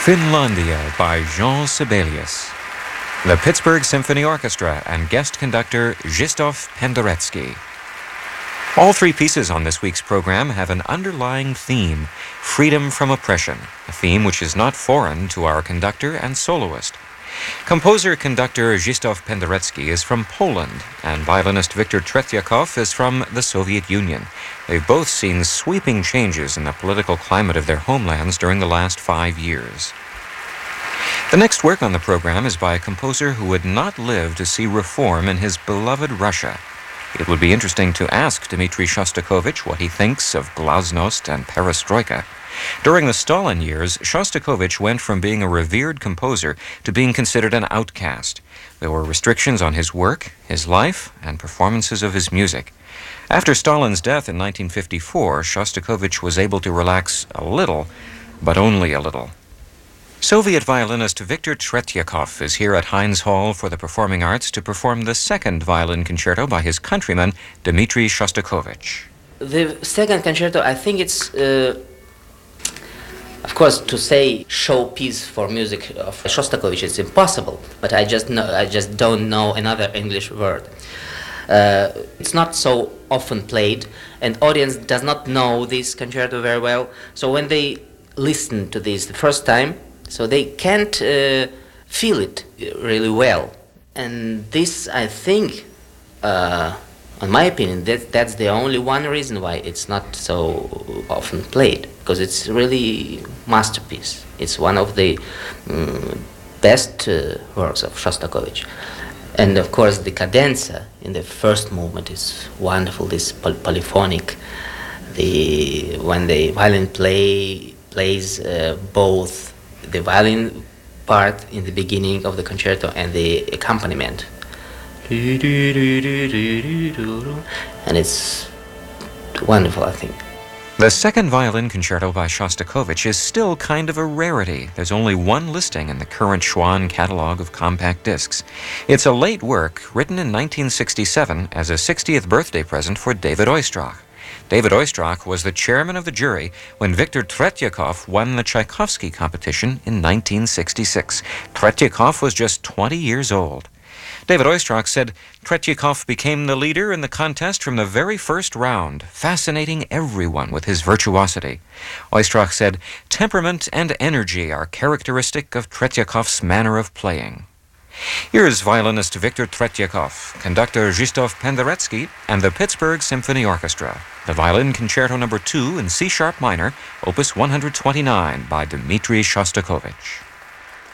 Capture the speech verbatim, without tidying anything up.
Finlandia by Jean Sibelius. The Pittsburgh Symphony Orchestra and guest conductor Zdzisław Penderecki. All three pieces on this week's program have an underlying theme, freedom from oppression, a theme which is not foreign to our conductor and soloist. Composer-conductor Zdzisław Penderecki is from Poland, and violinist Viktor Tretyakov is from the Soviet Union. They've both seen sweeping changes in the political climate of their homelands during the last five years. The next work on the program is by a composer who would not live to see reform in his beloved Russia. It would be interesting to ask Dmitri Shostakovich what he thinks of glasnost and perestroika. During the Stalin years, Shostakovich went from being a revered composer to being considered an outcast. There were restrictions on his work, his life, and performances of his music. After Stalin's death in nineteen fifty-four, Shostakovich was able to relax a little, but only a little. Soviet violinist Viktor Tretyakov is here at Heinz Hall for the Performing Arts to perform the second violin concerto by his countryman, Dmitri Shostakovich. The second concerto, I think it's, uh, of course, to say showpiece for music of Shostakovich is impossible, but I just know, I just don't know another English word. Uh, it's not so often played, and audience does not know this concerto very well. So when they listen to this the first time, so they can't uh, feel it really well. And this, I think, uh, in my opinion, that, that's the only one reason why it's not so often played, because it's really masterpiece. It's one of the um, best uh, works of Shostakovich. And of course, the cadenza in the first movement is wonderful. This poly polyphonic, the when the violin play plays uh, both the violin part in the beginning of the concerto and the accompaniment, and it's wonderful, I think. The second violin concerto by Shostakovich is still kind of a rarity. There's only one listing in the current Schwann catalog of compact discs. It's a late work written in nineteen sixty-seven as a sixtieth birthday present for David Oistrakh. David Oistrakh was the chairman of the jury when Viktor Tretyakov won the Tchaikovsky competition in nineteen sixty-six. Tretyakov was just twenty years old. David Oistrakh said, "Tretyakov became the leader in the contest from the very first round, fascinating everyone with his virtuosity." Oistrakh said, "Temperament and energy are characteristic of Tretyakov's manner of playing." Here's violinist Viktor Tretyakov, conductor Zdzisław Penderecki, and the Pittsburgh Symphony Orchestra, the Violin Concerto Number two in C-sharp minor, Opus one hundred twenty-nine by Dmitri Shostakovich.